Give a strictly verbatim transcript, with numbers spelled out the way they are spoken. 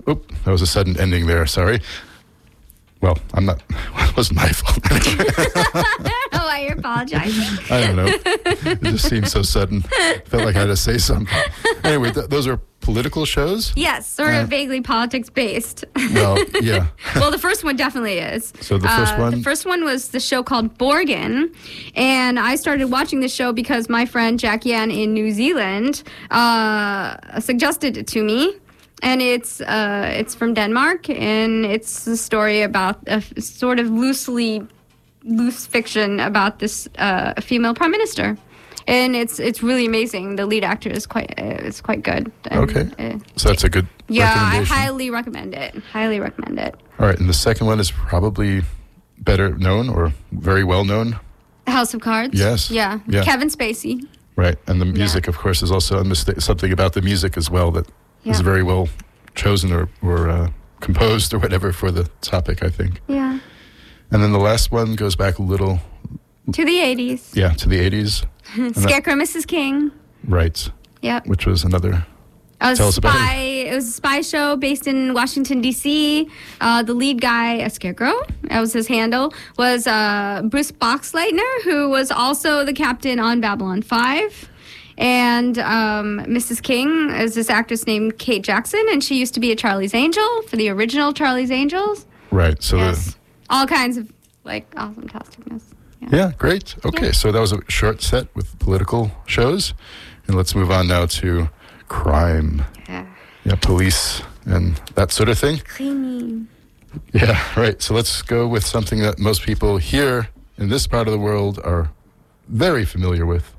Oop, that was a sudden ending there. Sorry. Well, I'm not. It wasn't my fault. I don't know why you're apologizing. I don't know. It just seemed so sudden. Felt like I had to say something. Anyway, th- those are political shows? Yes, sort Uh, of vaguely politics based. Well, yeah. Well, the first one definitely is. So the first Uh, one? The first one was the show called Borgen, and I started watching the show because my friend Jackie Ann in New Zealand uh, suggested it to me. And it's uh, it's from Denmark, and it's a story about a f- sort of loosely loose fiction about this uh, female prime minister, and it's it's really amazing. The lead actor is quite uh, is quite good. And, Okay. uh, So that's a good yeah, I recommendation. highly recommend it. Highly recommend it. All right, and the second one is probably better known or very well known. House of Cards. Yes. Yeah. Yeah. Kevin Spacey. Right, and the music, of course, is also unmista- something about the music as well that is Yeah. very well chosen or, or uh, composed or whatever for the topic, I think. Yeah. And then the last one goes back a little, To the eighties. yeah, to the eighties. Scarecrow, Missus King. Right, Yep. which was another. A Tell us about spy. It was a spy show based in Washington D C. Uh, the lead guy, a Scarecrow, that was his handle, was uh, Bruce Boxleitner, who was also the captain on Babylon five. And um, Missus King is this actress named Kate Jackson, and she used to be a Charlie's Angel for the original Charlie's Angels. Right, so Yes, all kinds of like awesome tasticness. the, yeah, great. Okay, Yeah. so that was a short set with political shows. And let's move on now to crime. Yeah. Yeah, police and that sort of thing. Cleaning. Yeah, right. So let's go with something that most people here in this part of the world are very familiar with.